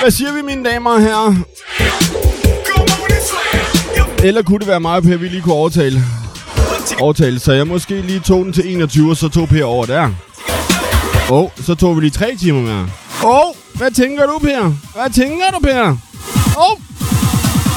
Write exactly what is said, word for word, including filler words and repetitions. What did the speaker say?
Hvad siger vi, mine damer og herrer? Eller kunne det være mig, Per, vi lige kunne overtale? Overtale, så jeg måske lige tog den til enogtyve, og så tog Per over der. Åh, oh, så tog vi lige tre timer mere. Åh, oh, hvad tænker du, Per? Hvad tænker du, Per? Åh! Oh.